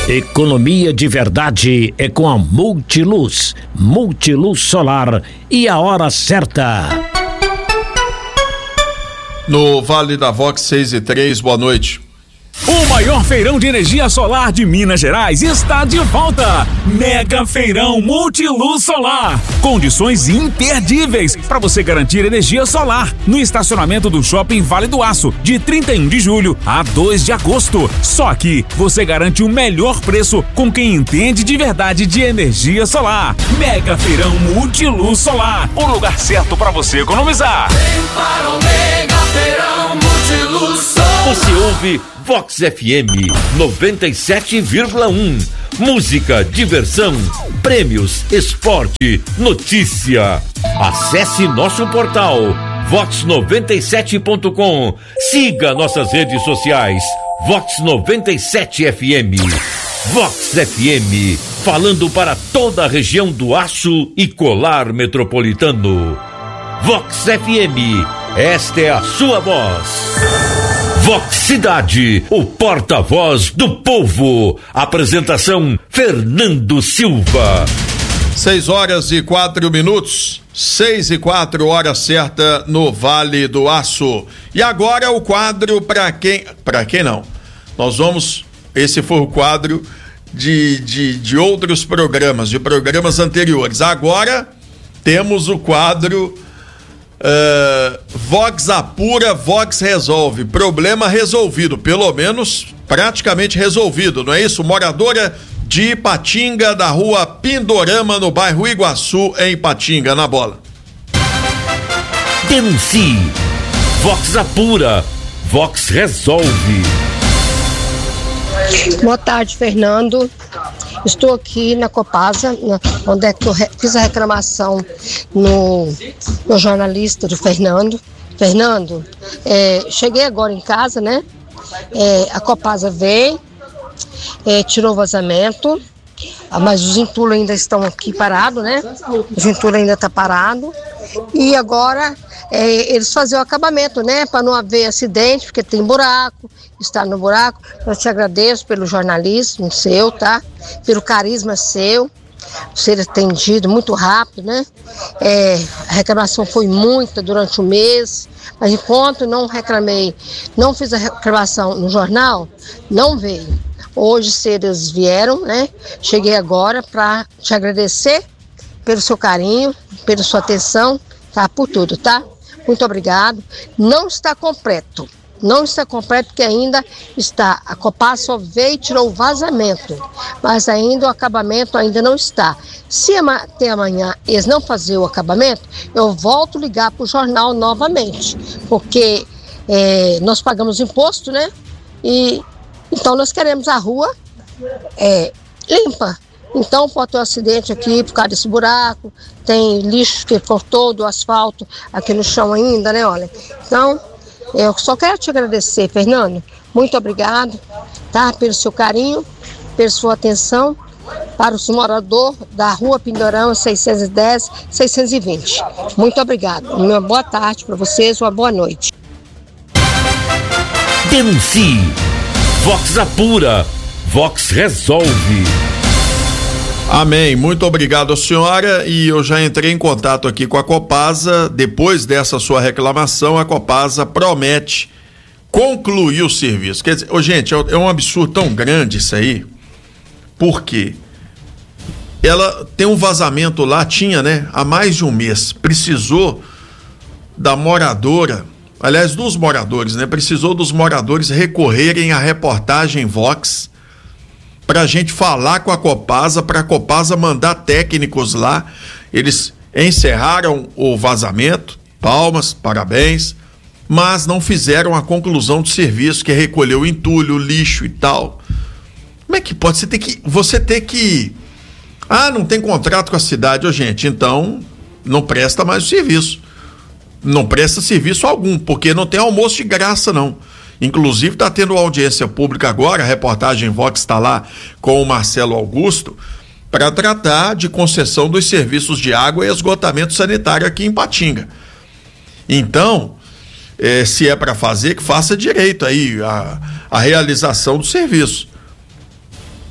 Economia de verdade é com a Multiluz. Multiluz Solar e a hora certa. No Vale da Vox 6:03, boa noite. O maior feirão de energia solar de Minas Gerais está de volta. Mega Feirão Multiluz Solar. Condições imperdíveis para você garantir energia solar no estacionamento do Shopping Vale do Aço, de 31 de julho a 2 de agosto. Só aqui você garante o melhor preço com quem entende de verdade de energia solar. Mega Feirão Multiluz Solar. O lugar certo para você economizar. Vem para o Mega Feirão Multiluz Solar. Você ouve Vox FM 97,1. Música, diversão, prêmios, esporte, notícia. Acesse nosso portal vox97.com. Siga nossas redes sociais. Vox 97 FM. Vox FM, falando para toda a região do Aço e Colar Metropolitano. Vox FM, esta é a sua voz. Vox Cidade, o porta-voz do povo. Apresentação Fernando Silva. 6:04. 6:04, hora certa no Vale do Aço. E agora o quadro para quem não. Nós vamos, esse foi o quadro de outros programas, de programas anteriores. Agora temos o quadro Vox apura, Vox resolve. Problema resolvido, pelo menos praticamente resolvido, não é isso? Moradora de Ipatinga, da rua Pindorama, no bairro Iguaçu, em Ipatinga, na bola. Denuncie. Vox apura, Vox resolve. Boa tarde, Fernando. Estou aqui na Copasa, onde é que eu fiz a reclamação no jornalista do Fernando. Fernando, cheguei agora em casa, né? A Copasa veio, tirou o vazamento, mas os entulhos ainda estão aqui parados, né? Os entulhos ainda estão parados. E agora eles faziam o acabamento, né? Para não haver acidente, porque tem buraco, está no buraco. Eu te agradeço pelo jornalismo seu, tá? Pelo carisma seu, ser atendido muito rápido, né? A reclamação foi muita durante o mês, mas enquanto não reclamei, não fiz a reclamação no jornal, não veio. Hoje eles vieram, né? Cheguei agora para te agradecer pelo seu carinho, pela sua atenção, tá? Por tudo, tá? Muito obrigado. Não está completo porque ainda está. A Copasa só veio e tirou o vazamento, mas ainda o acabamento ainda não está. Se até amanhã eles não fazerem o acabamento, eu volto a ligar para o jornal novamente, porque nós pagamos imposto, né? E então nós queremos a rua limpa. Então pode ter um acidente aqui por causa desse buraco, tem lixo que cortou do asfalto aqui no chão ainda, né? Olha, então eu só quero te agradecer, Fernando, muito obrigado, tá? Pelo seu carinho, pela sua atenção para os moradores da rua Pindorama 610, 620. Muito obrigado, uma boa tarde para vocês, uma boa noite. Denuncie. Vox apura, Vox resolve. Amém, muito obrigado, senhora, e eu já entrei em contato aqui com a Copasa. Depois dessa sua reclamação, a Copasa promete concluir o serviço. Quer dizer, gente, é um absurdo tão grande isso aí, porque ela tem um vazamento lá, tinha, né, há mais de um mês, precisou da moradora, aliás, dos moradores, né, precisou dos moradores recorrerem à reportagem Vox para a gente falar com a Copasa, para a Copasa mandar técnicos lá. Eles encerraram o vazamento, palmas, parabéns, mas não fizeram a conclusão do serviço, que é recolher o entulho, o lixo e tal. Como é que pode? Você ter que não tem contrato com a cidade, gente, então não presta mais o serviço. Não presta serviço algum, porque não tem almoço de graça, não. Inclusive está tendo audiência pública agora, a reportagem Vox está lá com o Marcelo Augusto, para tratar de concessão dos serviços de água e esgotamento sanitário aqui em Ipatinga. Então, se é para fazer, que faça direito aí a realização do serviço.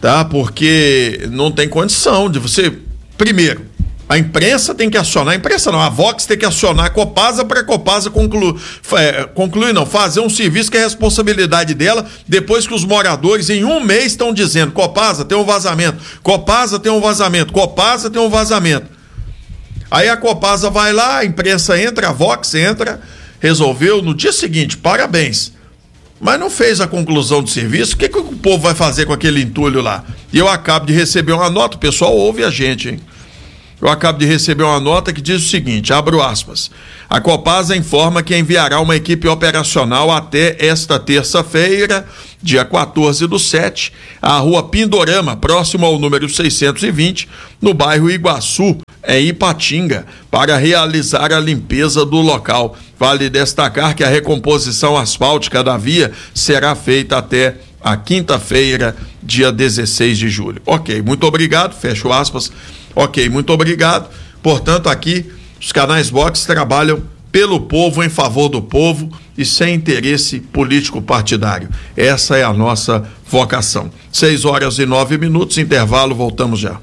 tá? Porque não tem condição de você, primeiro, a imprensa tem que acionar, a imprensa não, a Vox tem que acionar a Copasa para a Copasa fazer um serviço que é responsabilidade dela, depois que os moradores em um mês estão dizendo, Copasa tem um vazamento, Copasa tem um vazamento, Copasa tem um vazamento. Aí a Copasa vai lá, a imprensa entra, a Vox entra, resolveu no dia seguinte, parabéns. Mas não fez a conclusão do serviço, o que o povo vai fazer com aquele entulho lá? E eu acabo de receber uma nota, o pessoal ouve a gente, hein? Eu acabo de receber uma nota que diz o seguinte, abro aspas, a Copasa informa que enviará uma equipe operacional até esta terça-feira, dia 14/7, à rua Pindorama, próximo ao número 620, no bairro Iguaçu, em Ipatinga, para realizar a limpeza do local. Vale destacar que a recomposição asfáltica da via será feita até a quinta-feira, dia 16 de julho. Ok, muito obrigado, fecho aspas. Ok, muito obrigado. Portanto, aqui os canais Vox trabalham pelo povo, em favor do povo e sem interesse político partidário. Essa é a nossa vocação. 6h09, intervalo, voltamos já.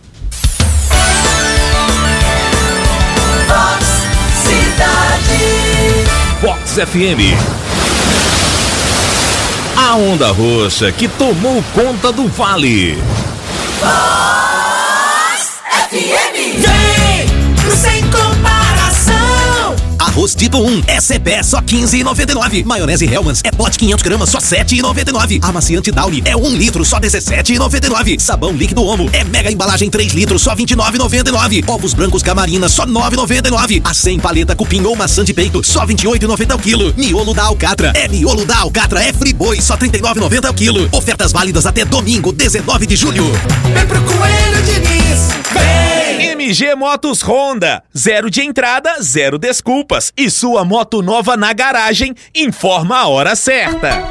Vox Cidade. Vox FM. A onda roxa que tomou conta do vale. Vem pro Sem Comparação. Arroz tipo 1, SCP só R$15,99. Maionese Hellmann's é pote 500 gramas só R$7,99. Amaciante Downy é 1 litro só R$17,99. Sabão líquido Omo é mega embalagem 3 litros só R$29,99. Ovos brancos Camarina só R$9,99. A 100 paleta cupim ou maçã de peito só R$28,90 o quilo. Miolo da Alcatra é Friboi só R$39,90 o quilo. Ofertas válidas até domingo, 19 de julho. Vem pro Coelho Diniz. Vem! MG Motos Honda, 0 de entrada, 0 desculpas. E sua moto nova na garagem, informa a hora certa.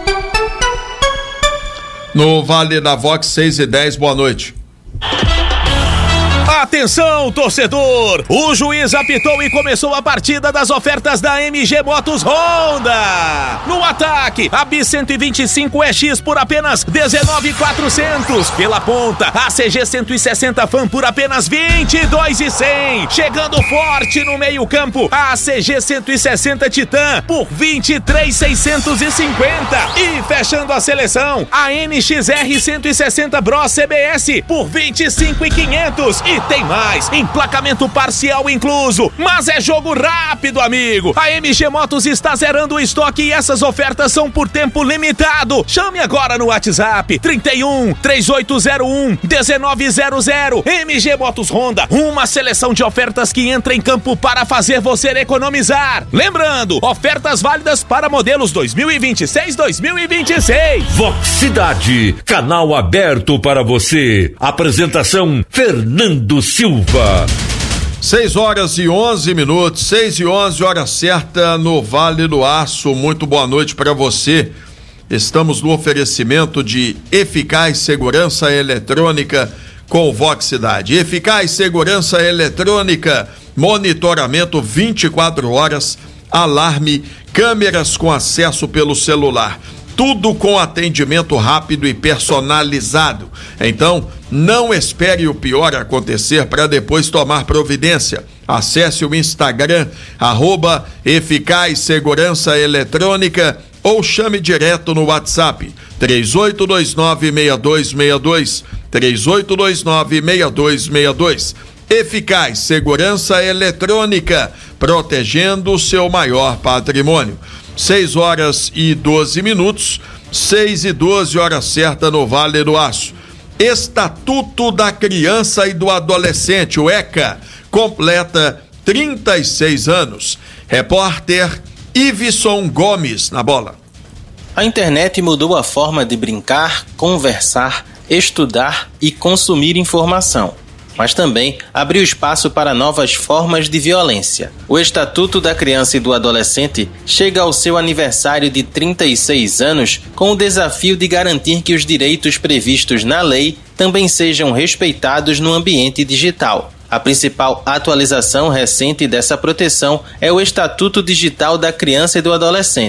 No Vale da Vox, 6h10, boa noite. Atenção, torcedor! O juiz apitou e começou a partida das ofertas da MG Motos Honda. No ataque, a Bis 125 EX por apenas R$19,400. Pela ponta, a CG 160 Fan por apenas R$22,100. Chegando forte no meio campo, a CG 160 Titan por R$23,650. E fechando a seleção, a NXR 160 Bros CBS por R$25,500. E tem mais, emplacamento parcial incluso, mas é jogo rápido, amigo. A MG Motos está zerando o estoque e essas ofertas são por tempo limitado. Chame agora no WhatsApp 31 3801 1900. MG Motos Honda, uma seleção de ofertas que entra em campo para fazer você economizar. Lembrando, ofertas válidas para modelos 2026-2026. Vox Cidade, canal aberto para você. Apresentação Fernando Silva. 6h11, 6h11, hora certa no Vale do Aço. Muito boa noite para você. Estamos no oferecimento de Eficaz Segurança Eletrônica com Vox Cidade. Eficaz Segurança Eletrônica, monitoramento 24 horas, alarme, câmeras com acesso pelo celular. Tudo com atendimento rápido e personalizado. Então, não espere o pior acontecer para depois tomar providência. Acesse o Instagram, @Eficaz Segurança Eletrônica, ou chame direto no WhatsApp, 3829-6262, 3829-6262. Eficaz Segurança Eletrônica, protegendo o seu maior patrimônio. 6h12, 6h12, hora certa no Vale do Aço. Estatuto da Criança e do Adolescente, o ECA, completa 36 anos. Repórter Iveson Gomes, na bola. A internet mudou a forma de brincar, conversar, estudar e consumir informação, mas também abriu espaço para novas formas de violência. O Estatuto da Criança e do Adolescente chega ao seu aniversário de 36 anos com o desafio de garantir que os direitos previstos na lei também sejam respeitados no ambiente digital. A principal atualização recente dessa proteção é o Estatuto Digital da Criança e do Adolescente.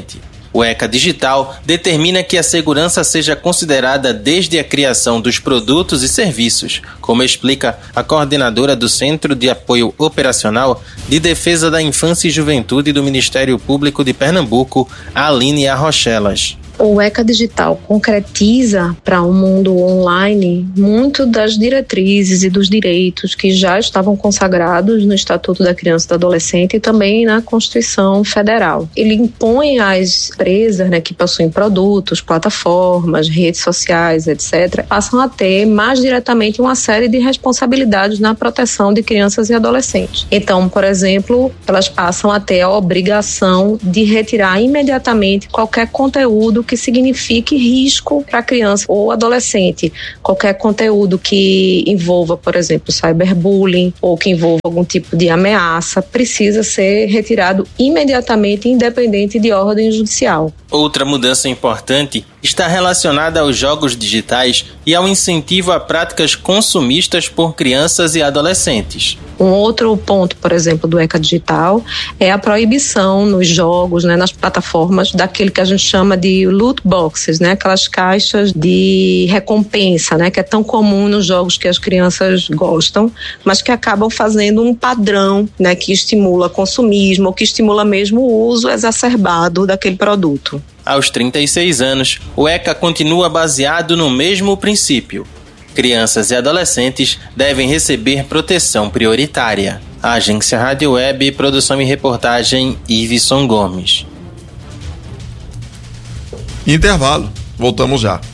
O ECA Digital determina que a segurança seja considerada desde a criação dos produtos e serviços, como explica a coordenadora do Centro de Apoio Operacional de Defesa da Infância e Juventude do Ministério Público de Pernambuco, Aline Arrochelas. O ECA Digital concretiza para um mundo online muito das diretrizes e dos direitos que já estavam consagrados no Estatuto da Criança e do Adolescente e também na Constituição Federal. Ele impõe às empresas, que possuem produtos, plataformas, redes sociais, etc., passam a ter mais diretamente uma série de responsabilidades na proteção de crianças e adolescentes. Então, por exemplo, elas passam a ter a obrigação de retirar imediatamente qualquer conteúdo que signifique risco para a criança ou adolescente. Qualquer conteúdo que envolva, por exemplo, cyberbullying ou que envolva algum tipo de ameaça precisa ser retirado imediatamente, independente de ordem judicial. Outra mudança importante está relacionada aos jogos digitais e ao incentivo a práticas consumistas por crianças e adolescentes. Um outro ponto, por exemplo, do ECA Digital é a proibição nos jogos, nas plataformas, daquele que a gente chama de loot boxes, aquelas caixas de recompensa, que é tão comum nos jogos que as crianças gostam, mas que acabam fazendo um padrão, que estimula consumismo ou que estimula mesmo o uso exacerbado daquele produto. Aos 36 anos, o ECA continua baseado no mesmo princípio. Crianças e adolescentes devem receber proteção prioritária. A Agência Rádio Web, produção e reportagem, Iveson Gomes. Intervalo. Voltamos já.